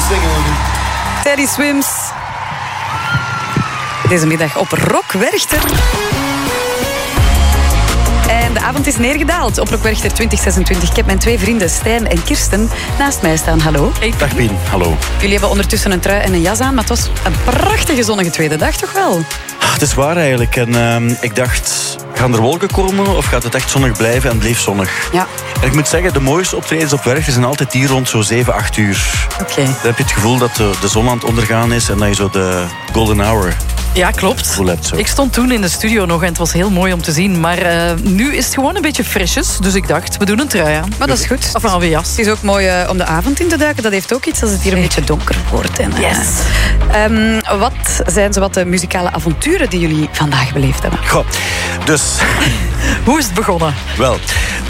Teddy Swims. Deze middag op Rock Werchter. En de avond is neergedaald op Rock Werchter 2026. Ik heb mijn twee vrienden Stijn en Kirsten naast mij staan. Hallo. Hey. Dag Pien, hallo. Jullie hebben ondertussen een trui en een jas aan, maar het was een prachtige zonnige tweede dag toch wel? Het is waar eigenlijk. En ik dacht, gaan er wolken komen of gaat het echt zonnig blijven? En het bleef zonnig. Ja. En ik moet zeggen, de mooiste optredens op Werchter zijn altijd hier rond zo'n 7, 8 uur. Oké. Dan heb je het gevoel dat de zon aan het ondergaan is en dat je zo de golden hour... Ja, klopt. Ik stond toen in de studio nog en het was heel mooi om te zien. Maar nu is het gewoon een beetje frisjes. Dus ik dacht, we doen een trui aan. Maar dat is goed. Of een jas. Het is ook mooi om de avond in te duiken. Dat heeft ook iets als het hier een beetje donker wordt. En, Yes. Wat zijn zo wat de muzikale avonturen die jullie vandaag beleefd hebben? Goh, dus... Hoe is het begonnen? Wel,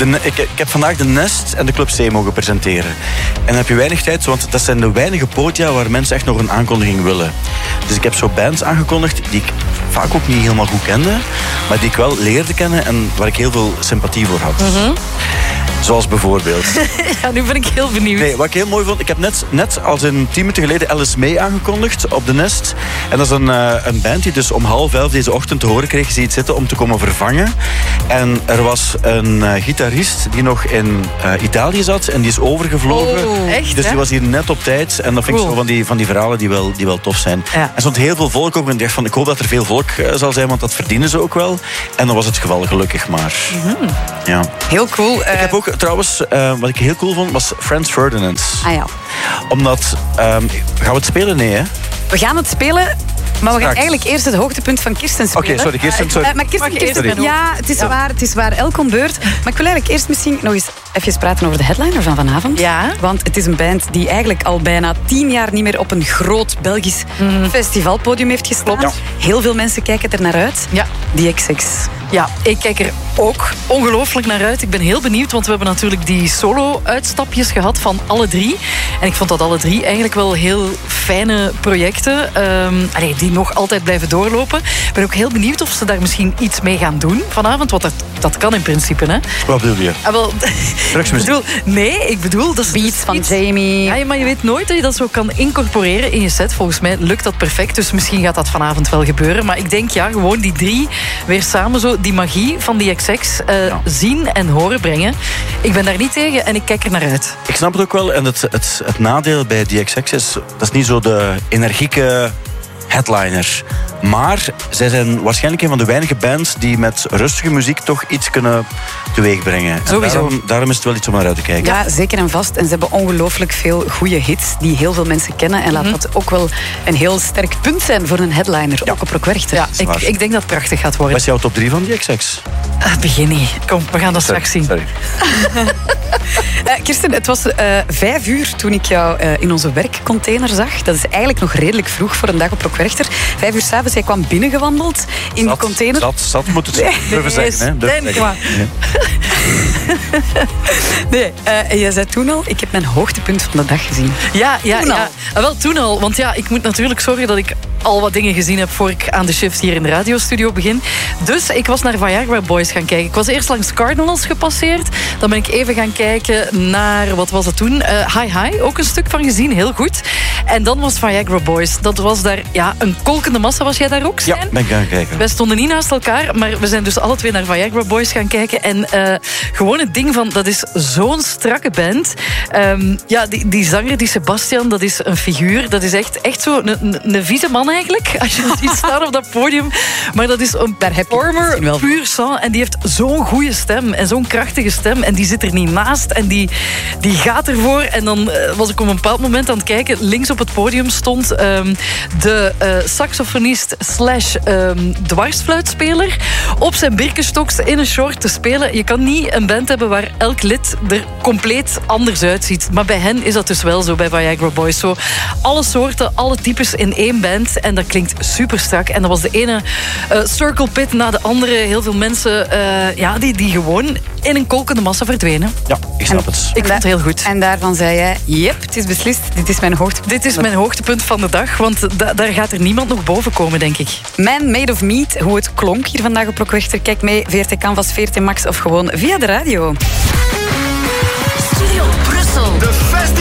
ik heb vandaag de Nest en de Club C mogen presenteren. En dan heb je weinig tijd, want dat zijn de weinige podia waar mensen echt nog een aankondiging willen. Dus ik heb zo bands aangekondigd die ik vaak ook niet helemaal goed kende, maar die ik wel leerde kennen en waar ik heel veel sympathie voor had. Mm-hmm. Zoals bijvoorbeeld... Ja, nu ben ik heel benieuwd. Nee, wat ik heel mooi vond, ik heb net als een 10 minuten geleden Alice May aangekondigd op de Nest. En dat is een band die dus om 4:30 deze ochtend te horen kreeg, ze iets zitten om te komen vervangen. En er was een gitarist die nog in Italië zat en die is overgevlogen. Oh, echt, dus hè? die was hier net op tijd. En dat vind ik zo van die verhalen die wel tof zijn. Ja. Er stond heel veel volk ook. En ik dacht van, ik hoop dat er veel volk zal zijn, want dat verdienen ze ook wel. En dan was het geval, gelukkig maar. Mm-hmm. Ja. Heel cool. Ik heb ook trouwens, wat ik heel cool vond, was Franz Ferdinand. Ah ja. Omdat, gaan we het spelen? Nee, hè? We gaan het spelen, maar we gaan Straks. eigenlijk eerst het hoogtepunt van Kirsten spelen. Oké, sorry, Kirsten, sorry. Maar Kirsten, Sorry. ja, het is waar. Elk om beurt. Maar ik wil eigenlijk eerst misschien nog eens even praten over de headliner van vanavond. Ja. Want het is een band die eigenlijk al bijna 10 jaar niet meer op een groot Belgisch festivalpodium heeft gestaan. Ja. Heel veel mensen kijken er naar uit. Ja. Die XX. Ja, ik kijk er ook ongelooflijk naar uit. Ik ben heel benieuwd, want we hebben natuurlijk die solo-uitstapjes gehad van alle drie. En ik vond dat alle drie eigenlijk wel heel fijne projecten. Die nog altijd blijven doorlopen. Ik ben ook heel benieuwd of ze daar misschien iets mee gaan doen vanavond. Want dat kan in principe, hè. Wat bedoel je? Drugsmuziek? Ik bedoel... Dat is Beats van Jamie. Ja, maar je weet nooit dat je dat zo kan incorporeren in je set. Volgens mij lukt dat perfect. Dus misschien gaat dat vanavond wel gebeuren. Maar ik denk, ja, gewoon die drie weer samen zo die magie van die XX zien en horen brengen. Ik ben daar niet tegen en ik kijk er naar uit. Ik snap het ook wel. En het nadeel bij die XX is, dat is niet zo de energieke headliner. Maar zij zijn waarschijnlijk een van de weinige bands die met rustige muziek toch iets kunnen teweegbrengen. Sowieso. Daarom is het wel iets om naar uit te kijken. Ja, zeker en vast. En ze hebben ongelooflijk veel goede hits die heel veel mensen kennen. En laat dat ook wel een heel sterk punt zijn voor een headliner. Ook op Rock Werchter. Ja, ik denk dat het prachtig gaat worden. Wat is jouw top 3 van die XX? Begin niet. Kom, we gaan dat straks zien. Sorry. Kirsten, het was 5 uur toen ik jou in onze werkcontainer zag. Dat is eigenlijk nog redelijk vroeg voor een dag op Rock Werchter. 5 uur 's avonds, jij kwam binnengewandeld in die container. Zat moet het durven zeggen. Hè? Nee, en jij zei toen al, ik heb mijn hoogtepunt van de dag gezien. Ja. Wel toen al. Want ja, ik moet natuurlijk zorgen dat ik al wat dingen gezien heb voor ik aan de shift hier in de radiostudio begin. Dus ik was naar Viagra Boys gaan kijken. Ik was eerst langs Cardinals gepasseerd. Dan ben ik even gaan kijken naar, wat was het toen? Hi, ook een stuk van gezien, heel goed. En dan was Viagra Boys. Dat was daar een kolkende massa. Was jij daar ook, Stijn? Ja, ben ik gaan kijken. Wij stonden niet naast elkaar, maar we zijn dus alle twee naar Viagra Boys gaan kijken. En gewoon het ding van, dat is zo'n strakke band. Die zanger, die Sebastian, dat is een figuur. Dat is echt zo een vieze man eigenlijk. Als je ziet staan op dat podium. Maar dat is een performer, puur sang. En die heeft zo'n goede stem en zo'n krachtige stem. En die zit er niet naast. En die gaat ervoor. En dan was ik op een bepaald moment aan het kijken. Links op het podium stond de saxofonist / dwarsfluitspeler op zijn Birkenstocks in een short te spelen. Je kan niet een band hebben waar elk lid er compleet anders uitziet. Maar bij hen is dat dus wel zo, bij Viagra Boys. Zo, alle soorten, alle types in één band. En dat klinkt super strak. En dat was de ene circle pit na de andere. Heel veel mensen die gewoon in een kolkende massa verdwenen. Ja, ik snap het. Ik vond het heel goed. En daarvan zei jij, yep, het is beslist, dit is mijn hoogtepunt. Dit is mijn hoogtepunt van de dag, want daar gaat er niemand nog boven komen, denk ik. Man Made of Meat, hoe het klonk hier vandaag op Rock Werchter. Kijk mee, VRT Canvas, VRT Max of gewoon via de radio. Studio Brussel. De